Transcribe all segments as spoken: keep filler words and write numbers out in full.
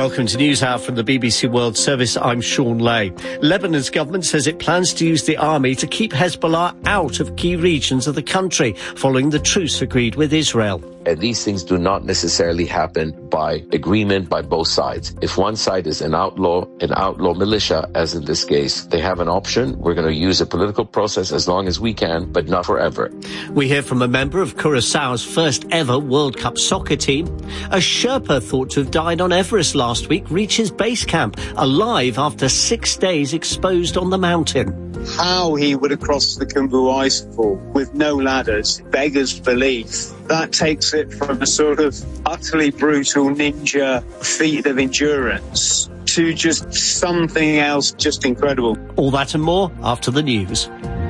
Welcome to NewsHour from the B B C World Service. I'm Sean Lay. Lebanon's government says it plans to use the army to keep Hezbollah out of key regions of the country, following the truce agreed with Israel. And these things do not necessarily happen by agreement by both sides. If one side is an outlaw, an outlaw militia, as in this case, they have an option. We're going to use a political process as long as we can, but not forever. We hear from a member of Curaçao's first ever World Cup soccer team. A Sherpa thought to have died on Everest last week reaches base camp, alive after six days exposed on the mountain. How he would have crossed the Khumbu Icefall with no ladders beggars belief. That takes it from a sort of utterly brutal ninja feat of endurance to just something else just incredible. All that and more after the news.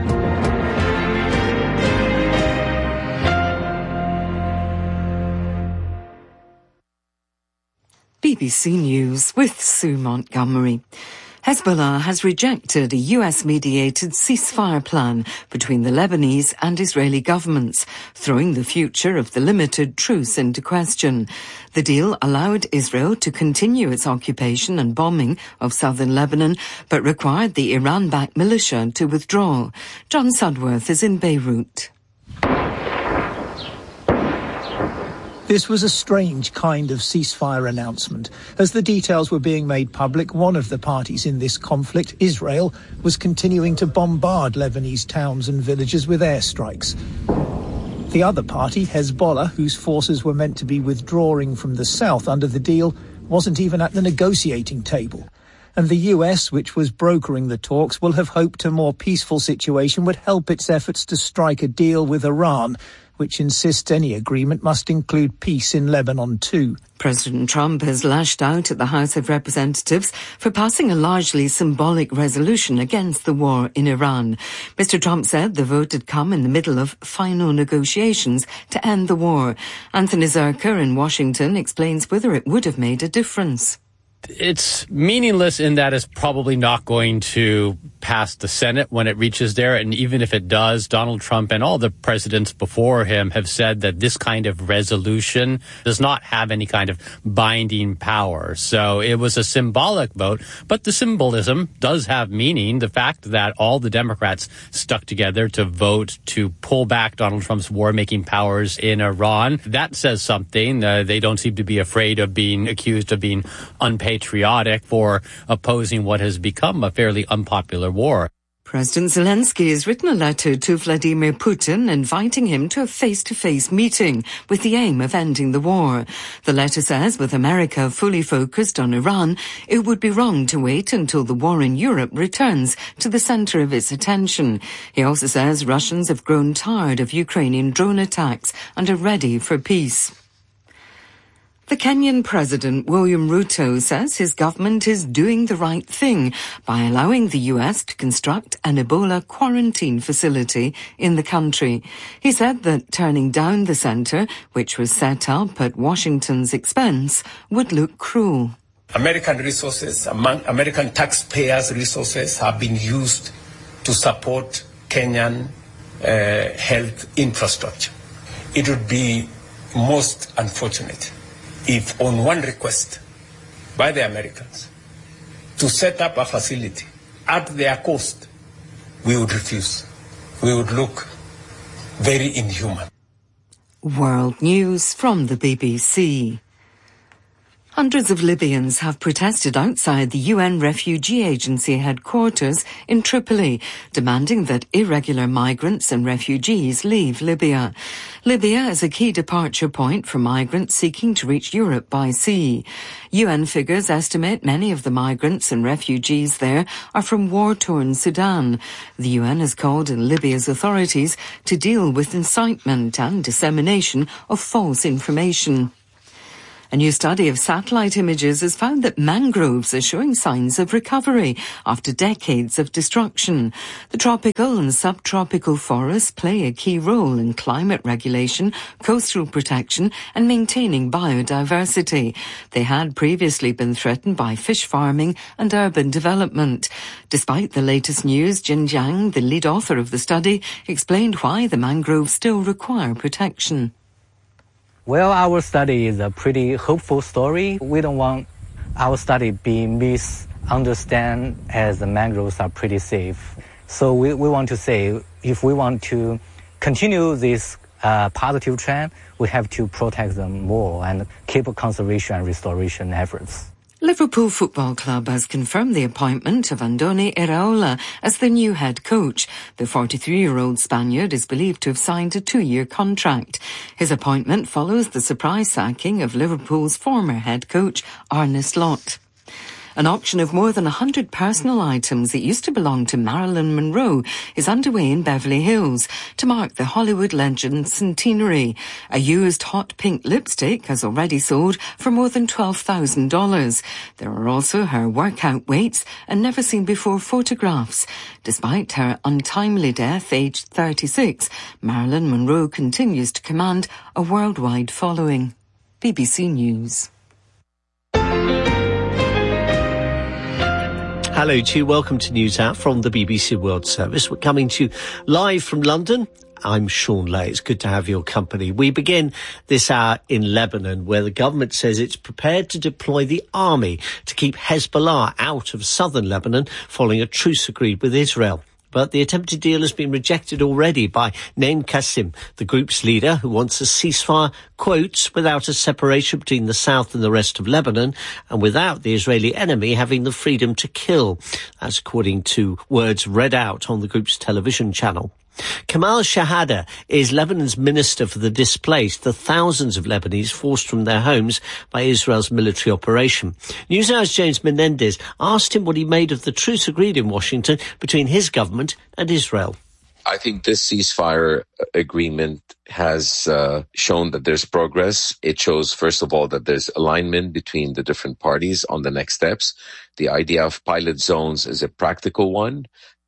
B B C News with Sue Montgomery. Hezbollah has rejected a U S-mediated ceasefire plan between the Lebanese and Israeli governments, throwing the future of the limited truce into question. The deal allowed Israel to continue its occupation and bombing of southern Lebanon, but required the Iran-backed militia to withdraw. John Sudworth is in Beirut. This was a strange kind of ceasefire announcement. As the details were being made public, one of the parties in this conflict, Israel, was continuing to bombard Lebanese towns and villages with airstrikes. The other party, Hezbollah, whose forces were meant to be withdrawing from the south under the deal, wasn't even at the negotiating table. And the U S, which was brokering the talks, will have hoped a more peaceful situation would help its efforts to strike a deal with Iran, which insists any agreement must include peace in Lebanon too. President Trump has lashed out at the House of Representatives for passing a largely symbolic resolution against the war in Iran. Mister Trump said the vote had come in the middle of final negotiations to end the war. Anthony Zerker in Washington explains whether it would have made a difference. It's meaningless in that it's probably not going to pass the Senate when it reaches there. And even if it does, Donald Trump and all the presidents before him have said that this kind of resolution does not have any kind of binding power. So it was a symbolic vote, but the symbolism does have meaning. The fact that all the Democrats stuck together to vote to pull back Donald Trump's war-making powers in Iran, that says something. Uh, they don't seem to be afraid of being accused of being unpatriotic. patriotic for opposing what has become a fairly unpopular war. President Zelensky has written a letter to Vladimir Putin inviting him to a face-to-face meeting with the aim of ending the war. The letter says with America fully focused on Iran, it would be wrong to wait until the war in Europe returns to the center of its attention. He also says Russians have grown tired of Ukrainian drone attacks and are ready for peace. The Kenyan President, William Ruto, says his government is doing the right thing by allowing the U S to construct an Ebola quarantine facility in the country. He said that turning down the center, which was set up at Washington's expense, would look cruel. American resources, among American taxpayers' resources have been used to support Kenyan uh, health infrastructure. It would be most unfortunate if on one request by the Americans to set up a facility at their cost, we would refuse. We would look very inhuman. World News from the B B C. Hundreds of Libyans have protested outside the U N Refugee Agency headquarters in Tripoli, demanding that irregular migrants and refugees leave Libya. Libya is a key departure point for migrants seeking to reach Europe by sea. U N figures estimate many of the migrants and refugees there are from war-torn Sudan. The U N has called on Libya's authorities to deal with incitement and dissemination of false information. A new study of satellite images has found that mangroves are showing signs of recovery after decades of destruction. The tropical and subtropical forests play a key role in climate regulation, coastal protection and maintaining biodiversity. They had previously been threatened by fish farming and urban development. Despite the latest news, Jin Jiang, the lead author of the study, explained why the mangroves still require protection. Well, our study is a pretty hopeful story. We don't want our study be misunderstood as the mangroves are pretty safe. So we, we want to say, if we want to continue this uh, positive trend, we have to protect them more and keep conservation and restoration efforts. Liverpool Football Club has confirmed the appointment of Andoni Iraola as the new head coach. The forty-three-year-old Spaniard is believed to have signed a two-year contract. His appointment follows the surprise sacking of Liverpool's former head coach, Arne Slot. An auction of more than one hundred personal items that used to belong to Marilyn Monroe is underway in Beverly Hills to mark the Hollywood legend's centenary. A used hot pink lipstick has already sold for more than twelve thousand dollars. There are also her workout weights and never-seen-before photographs. Despite her untimely death, aged thirty-six, Marilyn Monroe continues to command a worldwide following. B B C News. Hello to you. Welcome to News Out from the B B C World Service. We're coming to you live from London. I'm Sean Lay. It's good to have your company. We begin this hour in Lebanon, where the government says it's prepared to deploy the army to keep Hezbollah out of southern Lebanon following a truce agreed with Israel. But the attempted deal has been rejected already by Naim Qasim, the group's leader, who wants a ceasefire, quotes, without a separation between the south and the rest of Lebanon, and without the Israeli enemy having the freedom to kill. That's according to words read out on the group's television channel. Kamal Shahada is Lebanon's minister for the displaced, the thousands of Lebanese forced from their homes by Israel's military operation. NewsHour's James Menendez asked him what he made of the truce agreed in Washington between his government and Israel. I think this ceasefire agreement has uh, shown that there's progress. It shows, first of all, that there's alignment between the different parties on the next steps. The idea of pilot zones is a practical one.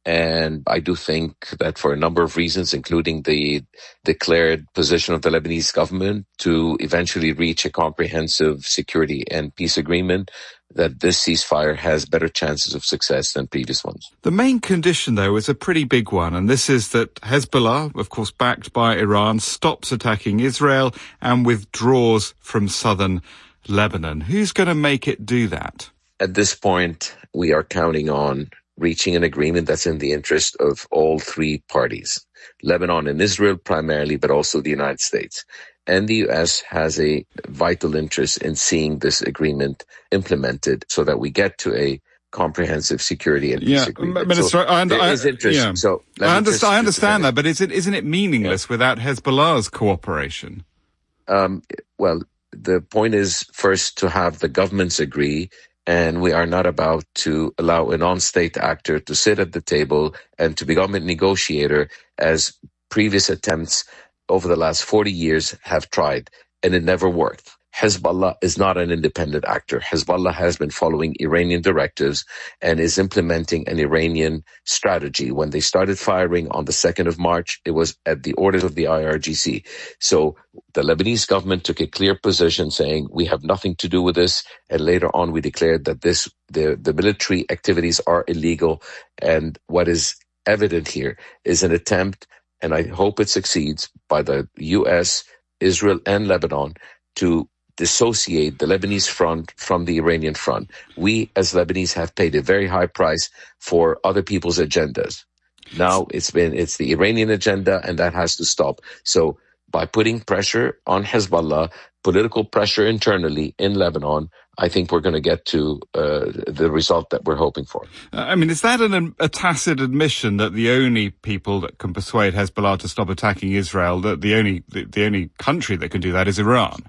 And I do think that for a number of reasons, including the declared position of the Lebanese government to eventually reach a comprehensive security and peace agreement, that this ceasefire has better chances of success than previous ones. The main condition, though, is a pretty big one, and this is that Hezbollah, of course backed by Iran, stops attacking Israel and withdraws from southern Lebanon. Who's going to make it do that? At this point, we are counting on reaching an agreement that's in the interest of all three parties, Lebanon and Israel primarily, but also the United States. And the U S has a vital interest in seeing this agreement implemented so that we get to a comprehensive security and peace yeah, agreement. Minister, so I, there I, is interest. Yeah. So I understand, I understand that, but is it, isn't it meaningless yeah. without Hezbollah's cooperation? Um, well, the point is first to have the governments agree. And we are not about to allow a non-state actor to sit at the table and to become a negotiator, as previous attempts over the last forty years have tried, and it never worked. Hezbollah is not an independent actor. Hezbollah has been following Iranian directives and is implementing an Iranian strategy. When they started firing on the second of March, it was at the orders of the I R G C. So the Lebanese government took a clear position saying, we have nothing to do with this. And later on, we declared that this the, the military activities are illegal. And what is evident here is an attempt, and I hope it succeeds, by the U S, Israel, and Lebanon to dissociate the Lebanese front from the Iranian front. We, as Lebanese, have paid a very high price for other people's agendas. Now it's been, it's the Iranian agenda, and that has to stop. So by putting pressure on Hezbollah, political pressure internally in Lebanon, I think we're going to get to uh, the result that we're hoping for. I mean, is that an, a tacit admission that the only people that can persuade Hezbollah to stop attacking Israel, that the only the, the only country that can do that is Iran?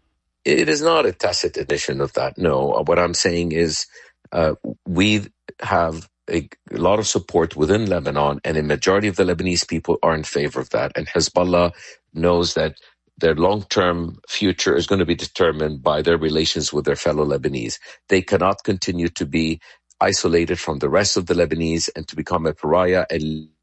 It is not a tacit admission of that, no. What I'm saying is uh, we have a, a lot of support within Lebanon, and a majority of the Lebanese people are in favor of that. And Hezbollah knows that their long-term future is going to be determined by their relations with their fellow Lebanese. They cannot continue to be isolated from the rest of the Lebanese and to become a pariah and